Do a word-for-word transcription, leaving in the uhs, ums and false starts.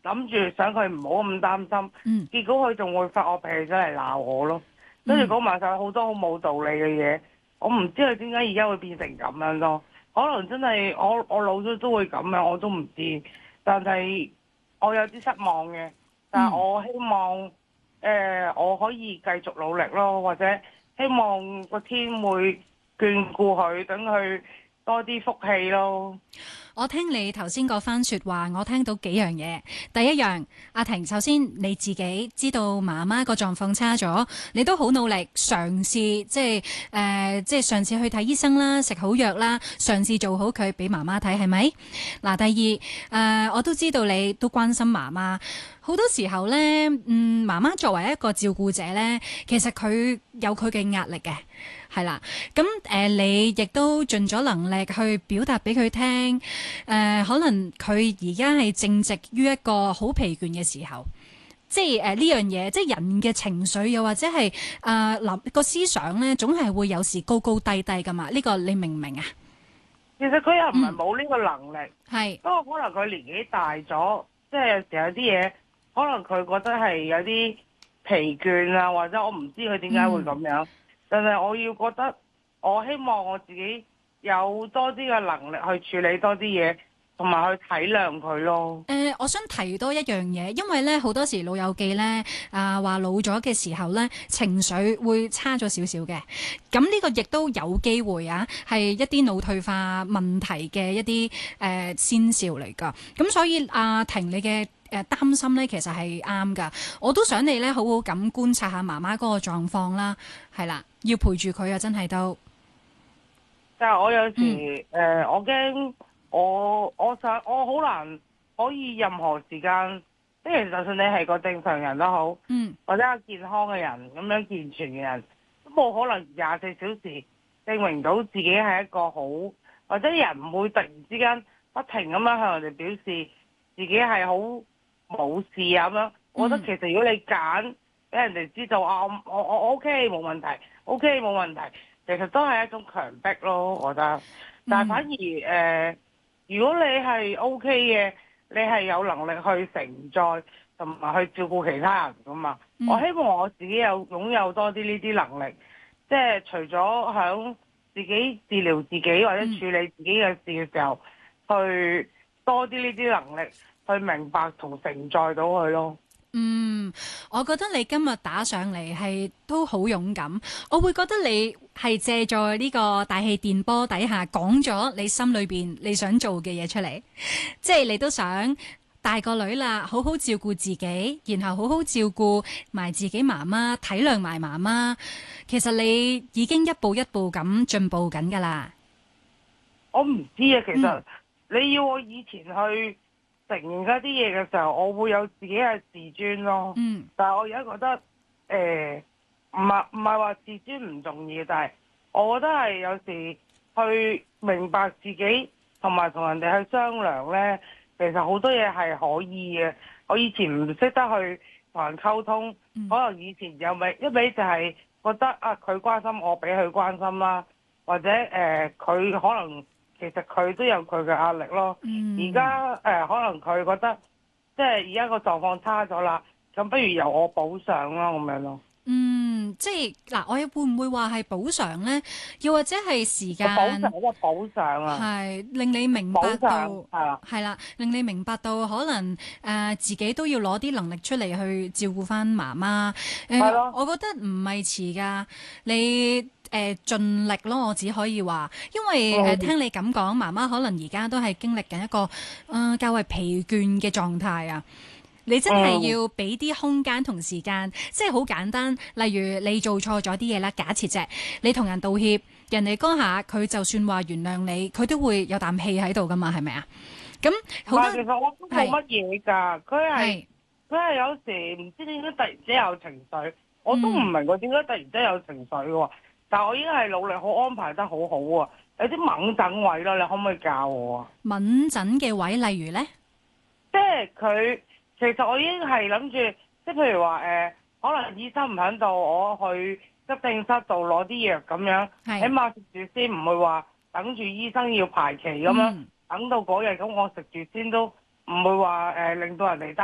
諗住想佢唔好咁擔心， 嗯， 結果佢仲會發惡脾氣出嚟鬧我咯。跟住講埋晒好多好冇道理嘅嘢，我唔知佢點解而家會變成咁樣咯。可能真係我我老咗都會咁樣，我都唔知。但係我有啲失望嘅，但係我希望誒、呃、我可以繼續努力咯，或者希望個天會眷顧佢，等佢多啲福氣咯。 我聽你頭先嗰番說話，我聽到幾樣嘢。第一樣，阿婷，首先你自己知道媽媽個狀況差咗，你都好努力嘗試，即係誒、呃，即係嘗試去睇醫生啦，食好藥啦，嘗試做好佢俾媽媽睇，係咪？嗱，第二誒、呃，我都知道你都關心媽媽。好多時候呢，嗯，媽媽作為一個照顧者呢，其實佢有佢嘅壓力嘅。係啦，咁誒、呃，你亦都盡咗能力去表達俾佢聽，誒、呃，可能佢而家係正值於一個好疲倦嘅時候，即係誒呢樣嘢，即係人嘅情緒，又或者係誒諗個思想咧，總係會有時高高低低噶嘛。呢、這個你明唔明啊？ 其實佢又唔係冇呢個能力， 係、 不過可能佢年紀大咗，即係有時候有啲嘢，可能佢覺得係有啲疲倦啊，或者我唔知佢點解會咁樣。嗯但係我要覺得，我希望我自己有多啲嘅能力去處理多啲嘢，同埋去體諒佢咯。 誒、呃，我想提多一樣嘢，因為咧好多時老友記咧啊話老咗嘅時候咧情緒會差咗少少嘅，咁呢個亦都有機會啊，係一啲腦退化問題嘅一啲誒、呃、先兆嚟㗎。咁所以阿婷你嘅誒擔心咧，其實係啱㗎。我都想你咧好好咁觀察下媽媽嗰個狀況啦，係啦，要陪住佢啊，真係都。 但係我有時誒、 嗯呃，我驚我我想我好難可以任何時間，即係就算你係個正常人都好， 嗯， 或者係健康嘅人咁樣健全嘅人，都冇可能廿四小時證明到自己係一個好，或者人唔會突然之間不停咁樣向人哋表示自己係好。冇事啊咁樣，我覺得其實如果你揀俾人哋知道啊，我我我 OK 冇問題，OK 冇問題，其實都係一種強迫咯，我覺得。但係反而誒、呃，如果你係 OK 嘅，你係有能力去承載同埋去照顧其他人噶嘛。 嗯、 我希望我自己有擁有多啲呢啲能力，即係除咗響自己治療自己或者處理自己嘅事嘅時候，嗯、去多啲呢啲能力。去明白同承載到佢咯。 嗯，我覺得你今日打上嚟係都好勇敢。我會覺得你係借助呢個大氣電波底下講咗你心裏邊你想做嘅嘢出嚟，即係你都想大個女啦，好好照顧自己，然後好好照顧埋自己媽媽，體諒埋媽媽。其實你已經一步一步咁進步緊㗎啦。 我唔知啊，其實、 嗯、 你要我以前去承認一啲嘢嘅時候，我會有自己嘅自尊咯。 嗯， 但係我而家覺得，誒唔係唔係話自尊唔重要，但係我覺得係有時去明白自己同埋同人哋去商量呢，其實好多嘢係可以嘅。我以前唔識得去同人溝通， 嗯、 可能以前有咪一味就係覺得啊，佢關心我，俾佢關心啦，或者誒佢、呃、可能。其實佢都有佢嘅壓力咯。而家誒可能佢覺得，即係而家個狀況差咗啦，咁不如由我補償咯，咁樣咯。 嗯，即係嗱，我會唔會話係補償咧？又或者係時間補償嗰個補償啊， 係令你明白到係係啦，令你明白到可能誒、呃、自己都要攞啲能力出嚟去照顧翻媽媽。誒、呃， 咯， 我覺得唔係遲㗎，你。誒、呃、盡力咯，我只可以話，因為誒、呃、聽你咁講，媽媽可能而家都係經歷緊一個誒、呃、較為疲倦嘅狀態啊。你真係要俾啲空間同時間，即係好簡單。例如你做錯咗啲嘢啦，假設啫，你同人道歉，人哋嗰下佢就算話原諒你，佢都會有啖氣喺度噶嘛，係咪啊？咁好多其實我都冇乜嘢㗎，佢係佢係有時唔知點解突然之間有情緒，我都唔明佢點解突然之間有情緒喎。但係我已經係努力好安排得好好啊，有啲猛整位啦，你可唔可以教我啊？ 猛整嘅位，例如咧， 即係佢其實我已經係諗住，即係譬如話誒、呃，可能醫生唔喺度，我去急症室度攞啲藥咁樣，起碼食住先，唔會話等住醫生要排期咁樣，嗯、等到嗰日咁我食住先都唔會話誒、呃、令到人哋擔